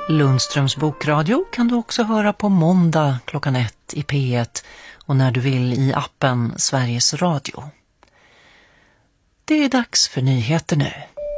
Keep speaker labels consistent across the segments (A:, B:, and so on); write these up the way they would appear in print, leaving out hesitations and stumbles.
A: Lundströms bokradio kan du också höra på måndag klockan 1 i P1 och när du vill i appen Sveriges Radio. Det är dags för nyheter nu.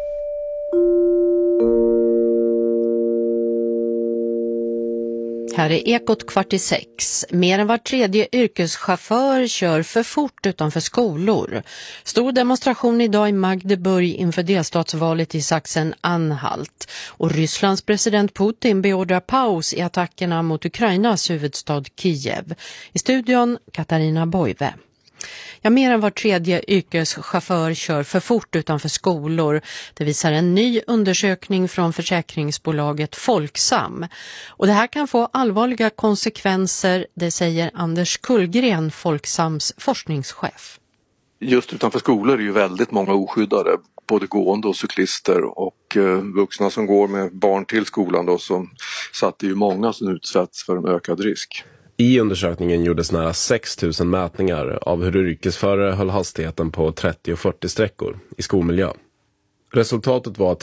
B: Här är Ekot 5:45. Mer än var tredje yrkeschaufför kör för fort utanför skolor. Stor demonstration idag i Magdeburg inför delstatsvalet i Sachsen-Anhalt. Och Rysslands president Putin beordrar paus i attackerna mot Ukrainas huvudstad Kiev. I studion Katarina Boive. Ja, mer än var tredje yrkeschaufför kör för fort utanför skolor. Det visar en ny undersökning från försäkringsbolaget Folksam. Och det här kan få allvarliga konsekvenser, det säger Anders Kullgren, Folksams forskningschef.
C: Just utanför skolor är ju väldigt många oskyddade, både gående och cyklister och vuxna som går med barn till skolan då, så att det är ju många som utsätts för en ökad risk.
D: I undersökningen gjordes nära 6 000 mätningar av hur yrkesförare höll hastigheten på 30 och 40 sträckor i skolmiljö. Resultatet var att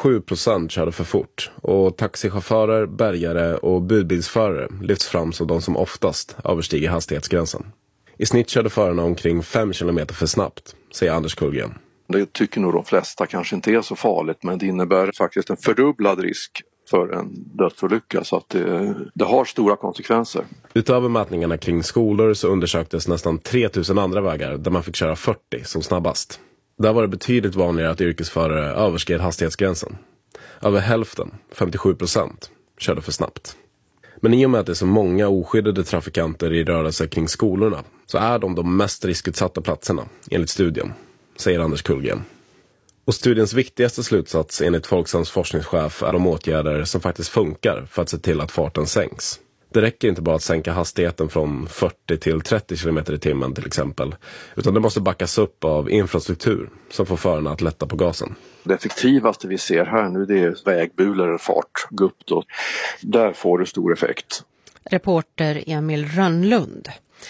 D: 37% körde för fort och taxichaufförer, bärgare och budbilsförare lyfts fram som de som oftast överstiger hastighetsgränsen. I snitt körde förarna omkring 5 km för snabbt, säger Anders Kullgren.
C: Det tycker nog de flesta kanske inte är så farligt, men det innebär faktiskt en fördubblad risk för en dödsolycka, så att det har stora konsekvenser.
D: Utöver mätningarna kring skolor så undersöktes nästan 3000 andra vägar där man fick köra 40 som snabbast. Där var det betydligt vanligare att yrkesförare överskred hastighetsgränsen. Över hälften, 57%, körde för snabbt. Men i och med att det är så många oskyddade trafikanter i rörelse kring skolorna så är de mest riskutsatta platserna, enligt studien, säger Anders Kullgren. Och studiens viktigaste slutsats enligt Folksams forskningschef är de åtgärder som faktiskt funkar för att se till att farten sänks. Det räcker inte bara att sänka hastigheten från 40 till 30 km i timmen till exempel, utan det måste backas upp av infrastruktur som får förarna att lätta på gasen.
C: Det effektivaste vi ser här nu, det är vägbulor och fartgupp då. Där får det stor effekt.
B: Reporter Emil Rönnlund.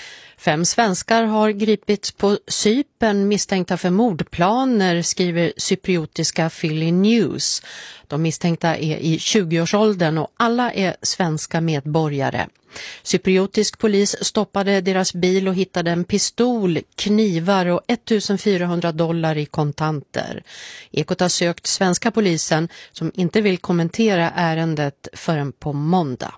B: 5 svenskar har gripits på Cypern misstänkta för mordplaner, skriver cypriotiska Philly News. De misstänkta är i 20-årsåldern och alla är svenska medborgare. Cypriotisk polis stoppade deras bil och hittade en pistol, knivar och $1,400 i kontanter. Ekot har sökt svenska polisen som inte vill kommentera ärendet förrän på måndag.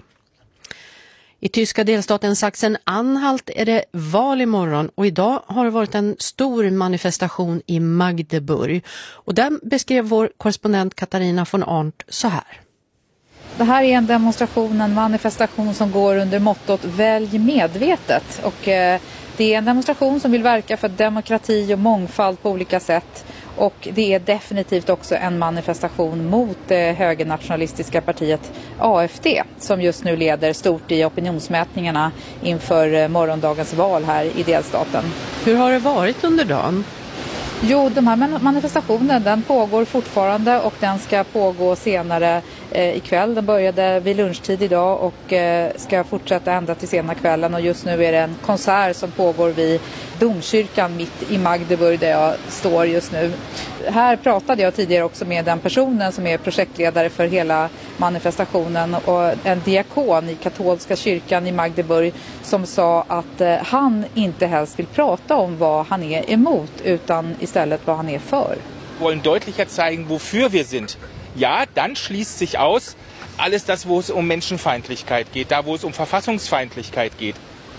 B: I tyska delstaten Sachsen-Anhalt är det val imorgon och idag har det varit en stor manifestation i Magdeburg. Och den beskrev vår korrespondent Katarina von Arndt så här.
E: Det här är en demonstration, en manifestation som går under mottot Välj medvetet. Och det är en demonstration som vill verka för demokrati och mångfald på olika sätt. Och det är definitivt också en manifestation mot det högernationalistiska partiet AFD som just nu leder stort i opinionsmätningarna inför morgondagens val här i delstaten.
B: Hur har det varit under dagen?
E: Jo, de här manifestationen den pågår fortfarande och den ska pågå senare ikväll. Den började vid lunchtid idag och ska fortsätta ända till sena kvällen. Och just nu är det en konsert som pågår vid domkyrkan mitt i Magdeburg där jag står just nu. Här pratade jag tidigare också med den personen som är projektledare för hela manifestationen och en diakon i katolska kyrkan i Magdeburg som sa att han inte helst vill prata om vad han är emot utan istället vad han är för.
F: Vi vill deutlicher zeigen wofür wir sind. Ja, dann schließt sich aus alles das, wo es Menschenfeindlichkeit geht, da wo es Verfassungsfeindlichkeit geht.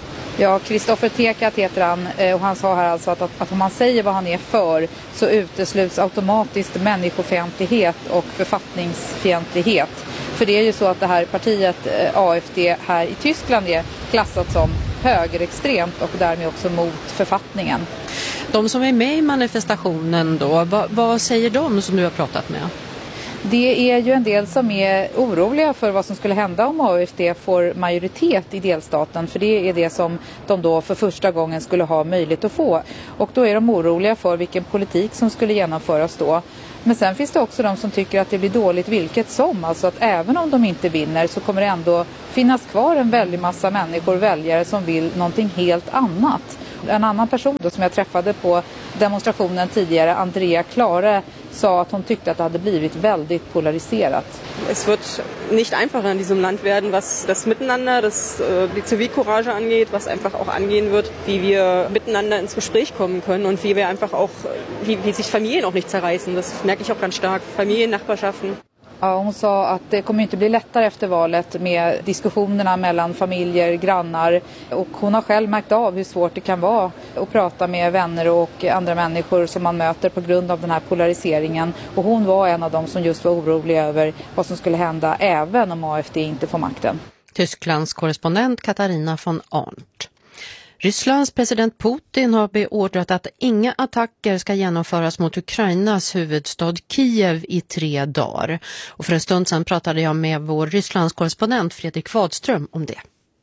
E: Ja, Kristoffer Tekat heter han och han sa här alltså att om man säger vad han är för så utesluts automatiskt människofientlighet och författningsfientlighet. För det är ju så att det här partiet AFD här i Tyskland är klassat som högerextremt och därmed också mot författningen.
B: De som är med i manifestationen då, vad säger de som du har pratat med?
E: Det är ju en del som är oroliga för vad som skulle hända om AFD får majoritet i delstaten. För det är det som de då för första gången skulle ha möjlighet att få. Och då är de oroliga för vilken politik som skulle genomföras då. Men sen finns det också de som tycker att det blir dåligt vilket som. Alltså att även om de inte vinner så kommer det ändå finnas kvar en väldig massa människor, väljare som vill någonting helt annat. En annan person då som jag träffade på demonstrationen tidigare, Andrea Klare, sa att hon tyckte att det hade blivit väldigt polariserat.
G: Es wird nicht einfacher in diesem Land werden, was das Miteinander, die Zivilcourage angeht, was einfach auch angehen wird, wie wir miteinander ins Gespräch kommen können und wie wir einfach auch, wie sich Familien auch nicht zerreißen. Das merke ich auch ganz stark. Familien, Nachbarschaften.
E: Ja, hon sa att det kommer inte bli lättare efter valet med diskussionerna mellan familjer, grannar, och hon har själv märkt av hur svårt det kan vara att prata med vänner och andra människor som man möter på grund av den här polariseringen, och hon var en av dem som just var orolig över vad som skulle hända även om AfD inte får makten.
B: Tysklands korrespondent Katarina von Arndt. Rysslands president Putin har beordrat att inga attacker ska genomföras mot Ukrainas huvudstad Kiev i 3 dagar. Och för en stund sedan pratade jag med vår Rysslands korrespondent Fredrik Wadström om det.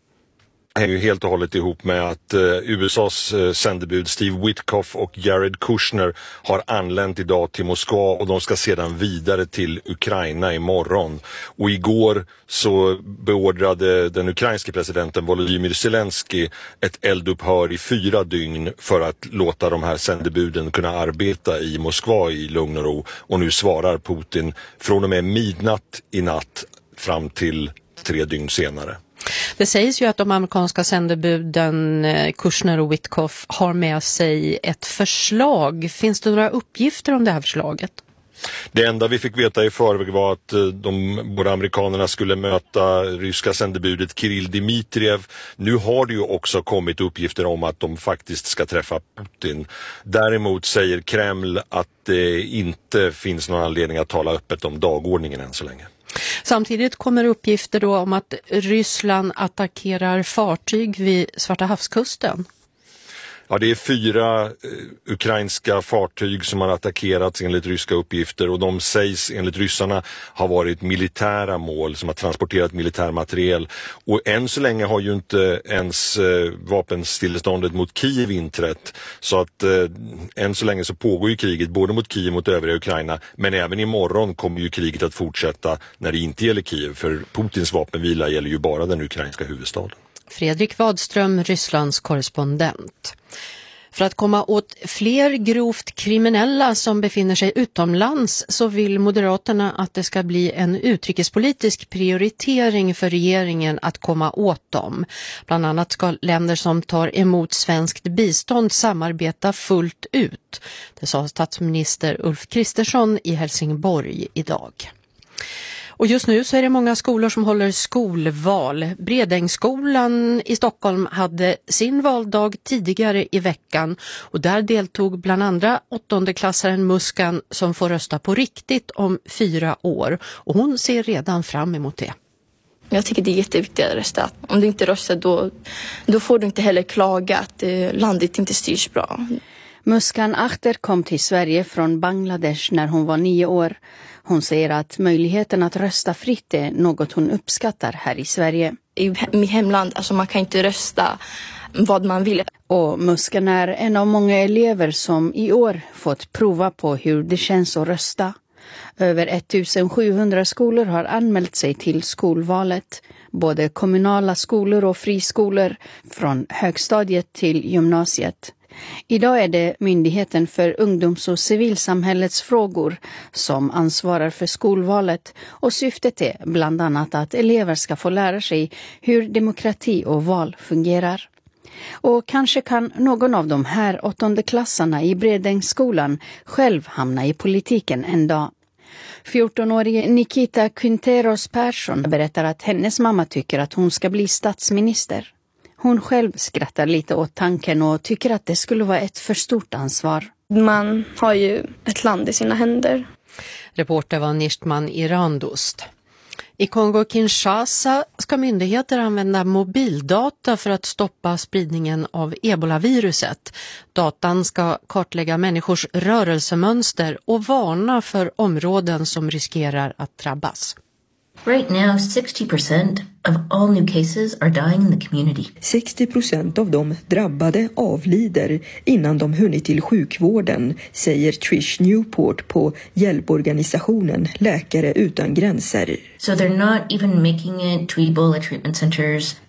H: Det hänger ju helt och hållet ihop med att USAs sändebud Steve Witkoff och Jared Kushner har anlänt idag till Moskva, och de ska sedan vidare till Ukraina imorgon. Och igår så beordrade den ukrainske presidenten Volodymyr Zelensky ett eldupphör i 4 dygn för att låta de här sändebuden kunna arbeta i Moskva i lugn och ro. Och nu svarar Putin från och med midnatt i natt fram till 3 dygn senare.
B: Det sägs ju att de amerikanska sändebuden Kushner och Witkoff har med sig ett förslag. Finns det några uppgifter om det här förslaget?
H: Det enda vi fick veta i förväg var att de båda amerikanerna skulle möta ryska sändebudet Kirill Dmitriev. Nu har det ju också kommit uppgifter om att de faktiskt ska träffa Putin. Däremot säger Kreml att det inte finns någon anledning att tala öppet om dagordningen än så länge.
B: Samtidigt kommer uppgifter då om att Ryssland attackerar fartyg vid Svarta havskusten.
H: Ja, det är 4 ukrainska fartyg som har attackerats enligt ryska uppgifter, och de sägs enligt ryssarna ha varit militära mål som har transporterat militär materiel. Och än så länge har ju inte ens vapenstilleståndet mot Kiev inträtt, så att än så länge så pågår ju kriget både mot Kiev och mot övriga Ukraina, men även imorgon kommer ju kriget att fortsätta när det inte gäller Kiev, för Putins vapenvila gäller ju bara den ukrainska huvudstaden.
B: Fredrik Wadström, Rysslands korrespondent. För att komma åt fler grovt kriminella som befinner sig utomlands så vill Moderaterna att det ska bli en utrikespolitisk prioritering för regeringen att komma åt dem. Bland annat ska länder som tar emot svenskt bistånd samarbeta fullt ut. Det sa statsminister Ulf Kristersson i Helsingborg idag. Och just nu så är det många skolor som håller skolval. Bredängsskolan i Stockholm hade sin valdag tidigare i veckan, och där deltog bland andra 8:e-klassaren Muskan som får rösta på riktigt om 4 år. Och hon ser redan fram emot det.
I: Jag tycker det är jätteviktigt att rösta. Om du inte röstar då får du inte heller klaga att landet inte styrs bra.
J: Muskan Akhter kom till Sverige från Bangladesh när hon var 9 år. Hon säger att möjligheten att rösta fritt är något hon uppskattar här i Sverige.
I: I mitt hemland, alltså man kan inte rösta vad man vill.
J: Och Muskan är en av många elever som i år fått prova på hur det känns att rösta. Över 1700 skolor har anmält sig till skolvalet. Både kommunala skolor och friskolor, från högstadiet till gymnasiet. Idag är det Myndigheten för ungdoms- och civilsamhällets frågor som ansvarar för skolvalet, och syftet är bland annat att elever ska få lära sig hur demokrati och val fungerar. Och kanske kan någon av de här 8:e-klassarna i Bredängsskolan själv hamna i politiken en dag. 14-årige Nikita Quinteros Persson berättar att hennes mamma tycker att hon ska bli statsminister. Hon själv skrattar lite åt tanken och tycker att det skulle vara ett för stort ansvar.
I: Man har ju ett land i sina händer.
B: Reporter var Nishtman Irandost. I Kongo-Kinshasa ska myndigheter använda mobildata för att stoppa spridningen av Ebola-viruset. Datan ska kartlägga människors rörelsemönster och varna för områden som riskerar att drabbas.
K: Right now, 60% of all new cases are dying in the community.
L: 60% av de drabbade avlider innan de hunnit till sjukvården, säger Trish Newport på hjälporganisationen Läkare utan gränser.
K: So they're not even making it to Ebola treatment centers.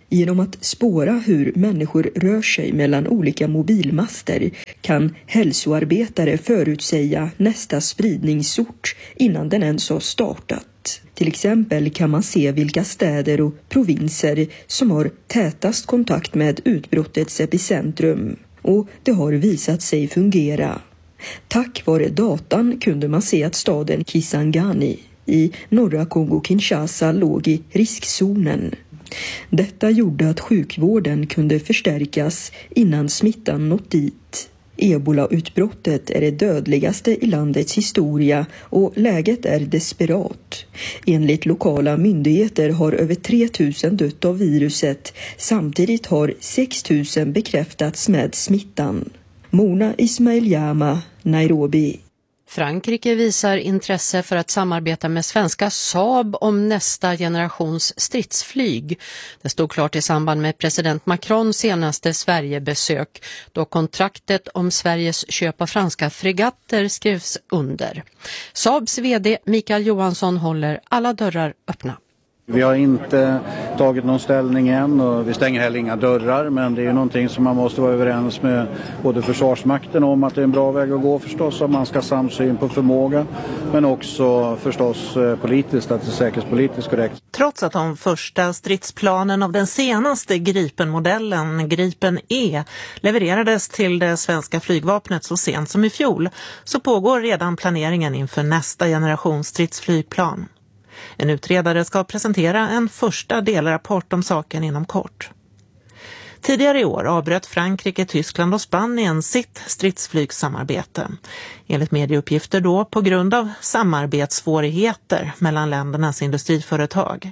L: Genom att spåra hur människor rör sig mellan olika mobilmaster kan hälsoarbetare förutsäga nästa spridningsort innan den ens har startat. Till exempel kan man se vilka städer och provinser som har tätast kontakt med utbrottets epicentrum. Och det har visat sig fungera. Tack vare datan kunde man se att staden Kisangani i norra Kongo-Kinshasa låg i riskzonen. Detta gjorde att sjukvården kunde förstärkas innan smittan nått dit. Ebola-utbrottet är det dödligaste i landets historia och läget är desperat. Enligt lokala myndigheter har över 3000 dött av viruset. Samtidigt har 6000 bekräftats med smittan. Mona Ismail-Jama, Nairobi.
B: Frankrike visar intresse för att samarbeta med svenska Saab om nästa generations stridsflyg. Det stod klart i samband med president Macrons senaste Sverigebesök då kontraktet om Sveriges köp av franska fregatter skrevs under. Saabs vd Mikael Johansson håller alla dörrar öppna.
M: Vi har inte tagit någon ställning än och vi stänger heller inga dörrar, men det är ju någonting som man måste vara överens med både Försvarsmakten om att det är en bra väg att gå förstås, om man ska samsyn på förmåga, men också förstås politiskt, att det är säkerhetspolitiskt korrekt.
N: Trots att de första stridsplanen av den senaste Gripen-modellen, Gripen E, levererades till det svenska flygvapnet så sent som i fjol, så pågår redan planeringen inför nästa generation stridsflygplan. En utredare ska presentera en första delrapport om saken inom kort. Tidigare i år avbröt Frankrike, Tyskland och Spanien sitt stridsflygssamarbete. Enligt medieuppgifter då på grund av samarbetssvårigheter mellan ländernas industriföretag.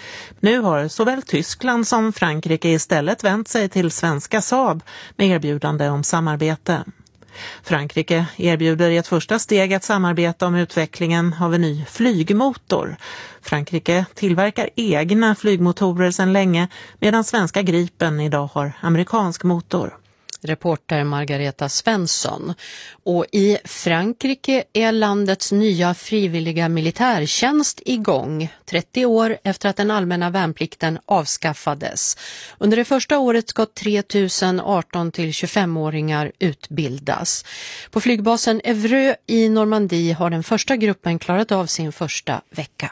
N: Nu har såväl Tyskland som Frankrike istället vänt sig till svenska Saab med erbjudande om samarbete. Frankrike erbjuder i ett första steg att samarbeta om utvecklingen av en ny flygmotor. Frankrike tillverkar egna flygmotorer sedan länge medan svenska Gripen idag har amerikansk motor.
B: Reporter Margareta Svensson. Och i Frankrike är landets nya frivilliga militärtjänst igång 30 år efter att den allmänna värnplikten avskaffades. Under det första året ska 3018 till 25-åringar utbildas. På flygbasen Évreux i Normandie har den första gruppen klarat av sin första vecka.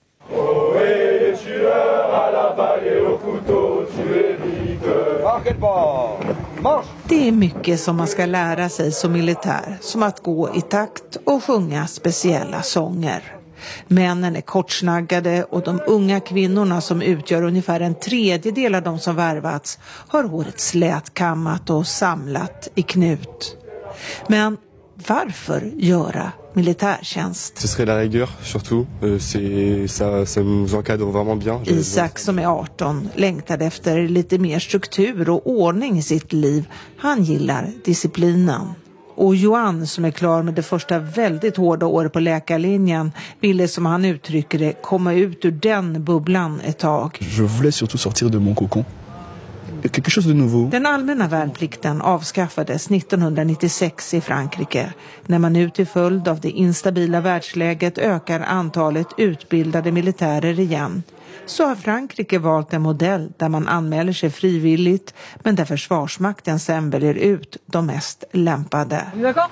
N: Det är mycket som man ska lära sig som militär, som att gå i takt och sjunga speciella sånger. Männen är kortsnaggade och de unga kvinnorna som utgör ungefär en tredjedel av de som värvats har håret slätkammat och samlat i knut. Men varför göra militärtjänst?
O: Ce serait la rigueur surtout, ça nous encadre vraiment bien.
N: Isak som är 18 längtade efter lite mer struktur och ordning i sitt liv. Han gillar disciplinen. Och Johan som är klar med det första väldigt hårda året på läkarlinjen ville, som han uttrycker det, komma ut ur den bubblan ett tag.
O: Je voulais surtout sortir de mon cocon. Quelque chose de nouveau.
N: Den allmänna värnplikten avskaffades 1996 i Frankrike. När man nu till följd av det instabila världsläget ökar antalet utbildade militärer igen, så har Frankrike valt en modell där man anmäler sig frivilligt men där Försvarsmakten sen väljer ut de mest lämpade.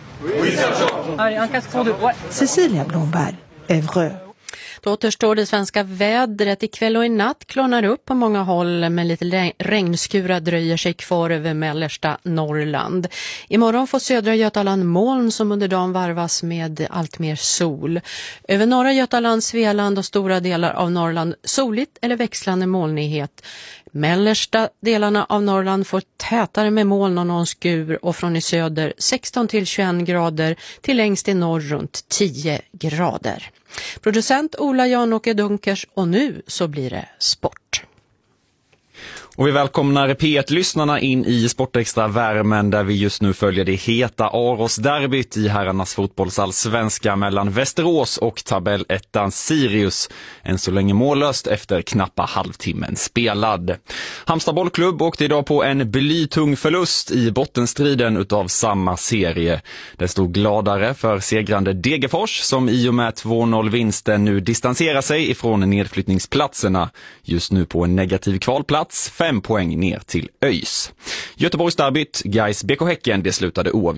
N: Cecilia Blomberg, Évreux.
B: Då återstår det svenska vädret. Ikväll och i natt klarnar upp på många håll, men lite regnskurar dröjer sig kvar över mellersta Norrland. Imorgon får södra Götaland moln som under dagen varvas med allt mer sol. Över norra Götaland, Svealand och stora delar av Norrland soligt eller växlande molnighet. Mellersta delarna av Norrland får tätare med moln och någon skur, och från i söder 16 till 21 grader till längst i norr runt 10 grader. Producent Ola Janåke Dunkers, och nu så blir det sport.
P: Och vi välkomnar P1-lyssnarna in i Sportextra värmen där vi just nu följer det heta Aros-derbyt i herrarnas fotbollsallsvenska mellan Västerås och tabellettan Sirius. Än så länge mållöst efter knappa halvtimmen spelad. Halmstad bollklubb åkte idag på en blytung förlust i bottenstriden utav samma serie. Det stod gladare för segrande Degerfors som i och med 2-0-vinsten nu distanserar sig ifrån nedflyttningsplatserna. Just nu på en negativ kvalplats. 5 poäng ner till ÖIS. Göteborgsderbyt, Gais BK Häcken, det slutade oavgjort.